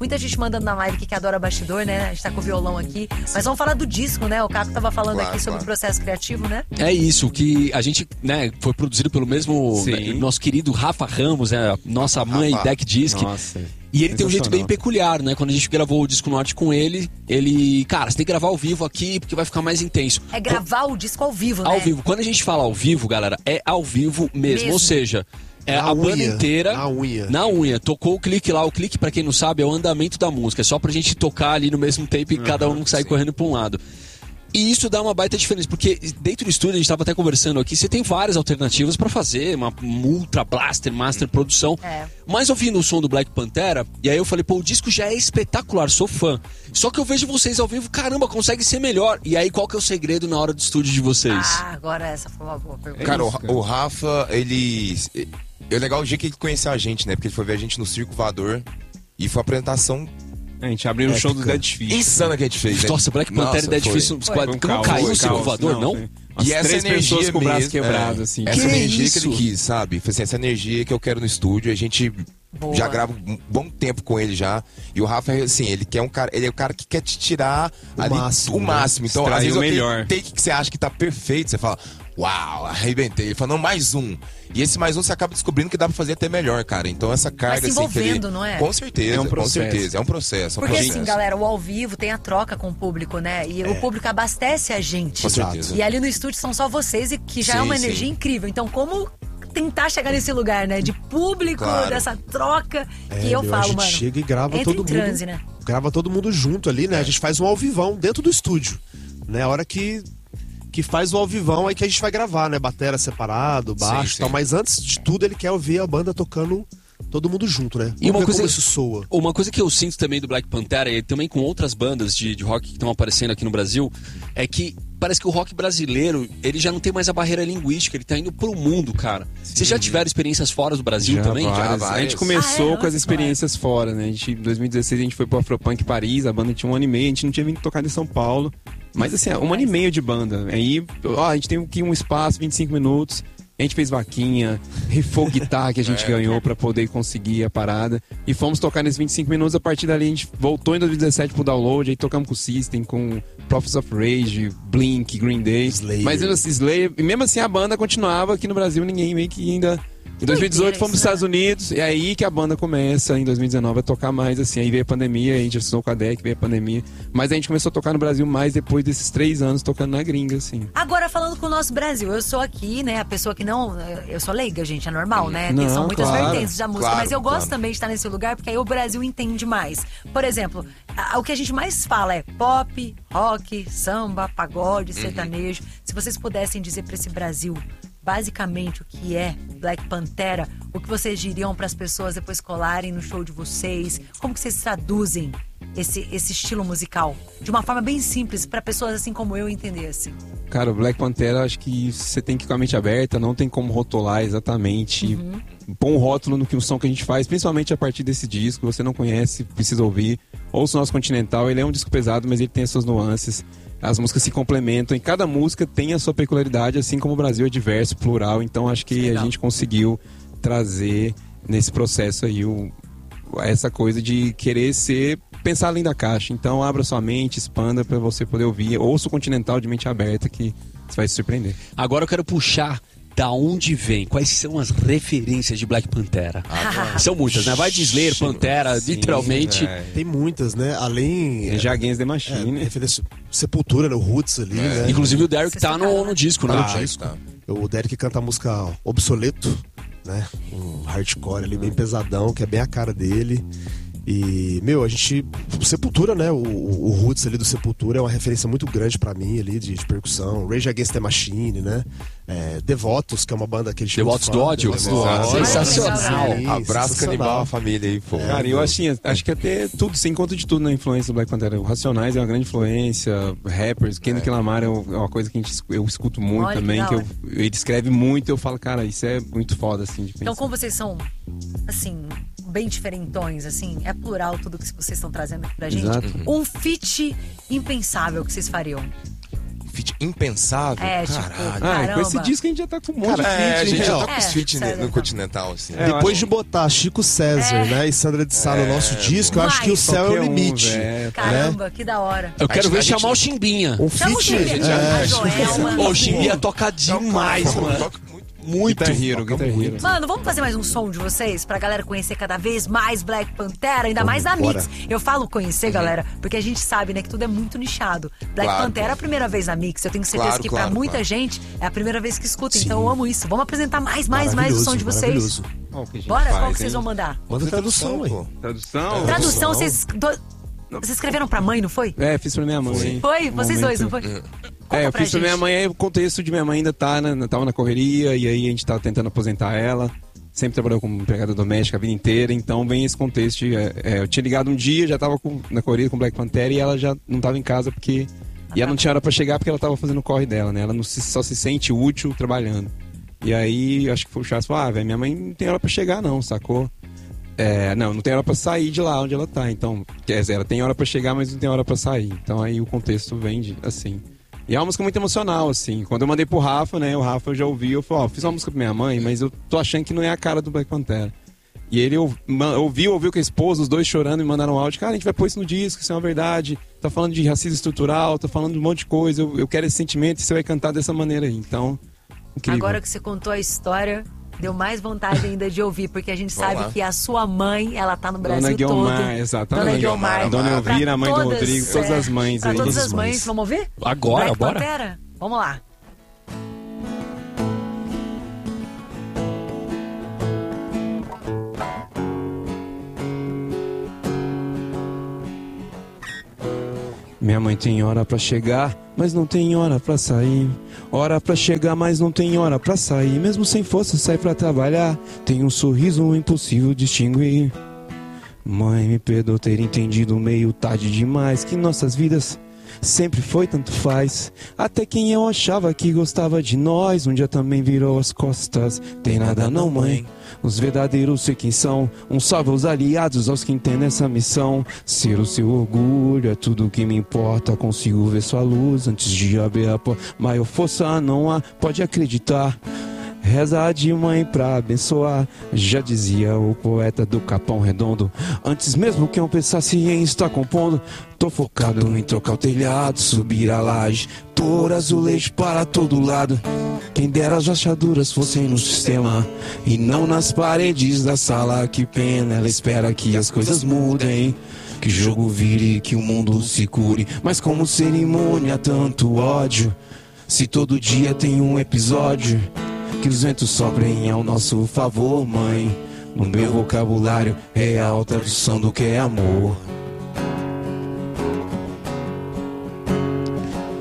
Muita gente mandando na live que adora bastidor, né? A gente tá com o violão aqui. Mas vamos falar do disco, né? O Caco tava falando aqui sobre o processo criativo, né? É isso, que a gente, né, foi produzido pelo mesmo nosso querido Rafa Ramos, né, nossa mãe, Deck Disc. Nossa. E ele tem um jeito bem peculiar, né? Quando a gente gravou o Disco Norte com ele, cara, você tem que gravar ao vivo aqui, porque vai ficar mais intenso. É gravar o disco ao vivo, né? Ao vivo. Quando a gente fala ao vivo, galera, é ao vivo mesmo. Ou seja, a banda inteira... Na unha. Tocou o clique lá. O clique, pra quem não sabe, é o andamento da música. É só pra gente tocar ali no mesmo tempo e cada um sair correndo pra um lado. E isso dá uma baita diferença, porque dentro do estúdio, a gente estava até conversando aqui, você tem várias alternativas para fazer, uma Ultra Blaster, Master produção. Mas ouvindo o som do Black Pantera, e aí eu falei, pô, o disco já é espetacular, sou fã. Só que eu vejo vocês ao vivo, caramba, consegue ser melhor. E aí, qual que é o segredo na hora do estúdio de vocês? Agora essa foi uma boa pergunta. Cara, o Rafa, ele... É legal o dia que ele conheceu a gente, né? Porque ele foi ver a gente no Circo Voador e foi a apresentação... A gente abriu um show do Dead Fish. Insana que a gente fez. Nossa, Black Panther e Dead Fish não caiu o Circo Voador, não? E essa energia com o braço mesmo, quebrado, assim. Essa energia que ele quis, sabe? Foi assim, essa energia que eu quero no estúdio. A gente já grava um bom tempo com ele já. E o Rafa, assim, ele é o cara que quer te tirar o máximo. Então, às vezes, o take que você acha que tá perfeito, você fala, uau, arrebentei. Ele fala, não, mais um. E esse mais um você acaba descobrindo que dá pra fazer até melhor, cara. Então essa carga, se envolvendo, assim, não é? Com certeza, com certeza. É um processo. Porque assim, galera, o ao vivo tem a troca com o público, né? E o público abastece a gente. Com certeza. E ali no estúdio são só vocês, e que já é uma energia incrível. Então, como tentar chegar nesse lugar, né? De público, dessa troca, que eu falo, a gente mano, chega e grava todo mundo. Transe, né? Grava todo mundo junto ali, né? A gente faz um ao vivão dentro do estúdio, né? A hora que faz o ao vivão, aí que a gente vai gravar, né? Batera separado, baixo e tal. Mas antes de tudo, ele quer ouvir a banda tocando todo mundo junto, né? E uma coisa, como isso soa. Uma coisa que eu sinto também do Black Panther, e também com outras bandas de rock que estão aparecendo aqui no Brasil, é que parece que o rock brasileiro, ele já não tem mais a barreira linguística, ele tá indo pro mundo, cara. Vocês já tiveram experiências fora do Brasil também? Várias. A gente começou com as experiências fora, né? Em 2016 a gente foi pro Afropunk Paris, a banda tinha 1 ano e meio, a gente não tinha vindo tocar em São Paulo. Mas assim, 1 ano e meio de banda. Aí, a gente tem aqui um espaço, 25 minutos. A gente fez vaquinha, rifou guitarra que a gente ganhou pra poder conseguir a parada. E fomos tocar nesses 25 minutos. A partir dali a gente voltou em 2017 pro Download. Aí tocamos com o System, com Prophets of Rage, Blink, Green Day. Slayer. Mas Slayer. E mesmo assim a banda continuava aqui no Brasil. Ninguém meio que ainda... Em 2018 fomos para os Estados Unidos, e é aí que a banda começa, em 2019, a tocar mais, assim. Aí veio a pandemia, a gente assinou com a Deck, veio a pandemia. Mas a gente começou a tocar no Brasil mais depois desses 3 anos tocando na gringa, assim. Agora, falando com o nosso Brasil, eu sou aqui, né, a pessoa que não... Eu sou leiga, gente, é normal, né? São muitas vertentes da música, mas eu gosto também de estar nesse lugar, porque aí o Brasil entende mais. Por exemplo, o que a gente mais fala é pop, rock, samba, pagode, sertanejo. Se vocês pudessem dizer para esse Brasil... basicamente o que é Black Pantera, o que vocês diriam para as pessoas depois colarem no show de vocês? Como que vocês traduzem esse estilo musical de uma forma bem simples para pessoas assim como eu entendessem? Cara, o Black Pantera, acho que você tem que ir com a mente aberta, não tem como rotular exatamente. Põe um rótulo no som que a gente faz, principalmente a partir desse disco. Você não conhece, precisa ouvir. Ouça o nosso Continental, ele é um disco pesado, mas ele tem as suas nuances. As músicas se complementam e cada música tem a sua peculiaridade, assim como o Brasil é diverso, plural. Então acho que a gente conseguiu trazer nesse processo aí essa coisa de querer pensar além da caixa. Então abra sua mente, expanda para você poder ouvir. Ouça o Continental de mente aberta que você vai se surpreender. Agora eu quero puxar da onde vem, quais são as referências de Black Pantera. São muitas, né? Vai de Slayer, Pantera, literalmente. Tem muitas, né? Além... Rage Against the Machine. Referência Sepultura, no Roots ali, né? Inclusive o Derek tá no disco, né? O Derek canta a música Obsoleto, né? Um hardcore ali bem pesadão, que é bem a cara dele. E, a gente... Sepultura, né? O Roots ali do Sepultura é uma referência muito grande pra mim ali, de percussão. Rage Against the Machine, né? Devotos, que é uma banda que a gente... Devotos do ódio. Sensacional. Abraço canibal, a família aí, pô. Cara, eu acho que até tudo, você encontra de tudo na influência do Black Panther. O Racionais é uma grande influência, rappers, Kendrick Lamar é uma coisa que eu escuto muito também, que ele escreve muito, eu falo, cara, isso é muito foda, assim, de pensar. Então, como vocês são, assim... bem diferentões, assim, é plural tudo que vocês estão trazendo aqui pra gente. Exato. Um feat impensável que vocês fariam. feat impensável. Caralho. Com esse disco a gente já tá com um monte de feat. A gente já tá com os feat no Continental, assim. Depois de botar Chico César, né, e Sandra de Sá no nosso disco, eu acho que o céu é o limite. Caramba, que da hora. Eu quero ver chamar o Chimbinha. Um feat. O Chimbinha toca demais, mano. Muito Guitar Hero. Mano, vamos fazer mais um som de vocês pra galera conhecer cada vez mais Black Pantera, ainda mais da Mix. Eu falo conhecer, galera, porque a gente sabe, né, que tudo é muito nichado. Black Pantera é a primeira vez na Mix. Eu tenho certeza que pra muita gente é a primeira vez que escuta. Sim. Então eu amo isso. Vamos apresentar mais o som de vocês. Bora, qual que vocês vão mandar? Manda tradução, aí. Tradução, vocês escreveram pra mãe, não foi? Fiz pra minha mãe. Foi? Vocês dois, não foi? Eu fiz pra minha mãe, aí o contexto de minha mãe ainda tava na correria, e aí a gente tá tentando aposentar ela. Sempre trabalhou como empregada doméstica a vida inteira, então vem esse contexto. Eu tinha ligado um dia, já tava na corrida com Black Pantera, e ela já não tava em casa porque... E ela não tinha hora pra chegar porque ela tava fazendo o corre dela, né? Ela só se sente útil trabalhando. E aí, acho que foi o Charles falou, velho, minha mãe não tem hora pra chegar não, sacou? Não tem hora pra sair de lá onde ela tá. Então, quer dizer, ela tem hora pra chegar, mas não tem hora pra sair. Então aí o contexto vem assim. E é uma música muito emocional, assim. Quando eu mandei pro Rafa, né, o Rafa já ouviu, eu falei, fiz uma música pra minha mãe, mas eu tô achando que não é a cara do Black Pantera. E ele ouviu com a esposa, os dois chorando e mandaram um áudio, cara, a gente vai pôr isso no disco, isso é uma verdade. Tá falando de racismo estrutural, tá falando de um monte de coisa, eu quero esse sentimento e você vai cantar dessa maneira aí. Então, incrível. Agora que você contou a história... Deu mais vontade ainda de ouvir, porque a gente sabe que a sua mãe, ela tá no Brasil Dona Guiomar, todo. Exatamente. Dona Guiomar. Dona Elvira, a mãe do Rodrigo, todas as mães aí. Todas as mães. Vamos ouvir? Agora, bora. Pantera. Vamos lá. Minha mãe tem hora pra chegar, mas não tem hora pra sair. Hora pra chegar, mas não tem hora pra sair. Mesmo sem força, sai pra trabalhar. Tem um sorriso impossível distinguir. Mãe, me perdoa ter entendido meio tarde demais que nossas vidas sempre foi tanto faz. Até quem eu achava que gostava de nós um dia também virou as costas. Tem nada não, mãe. Os verdadeiros sei quem são. Um salve aos aliados, aos que entendem essa missão. Ser o seu orgulho é tudo que me importa. Consigo ver sua luz antes de abrir a porta. Maior força não há, pode acreditar. Reza de mãe pra abençoar, já dizia o poeta do Capão Redondo. Antes mesmo que eu pensasse em estar compondo, tô focado em trocar o telhado, subir a laje, pôr azulejo para todo lado. Quem dera as rachaduras fossem no sistema e não nas paredes da sala. Que pena, ela espera que as coisas mudem, que o jogo vire, que o mundo se cure. Mas como cerimônia tanto ódio, se todo dia tem um episódio. Que os ventos soprem ao nosso favor, mãe. No meu vocabulário real, tradução do que é amor.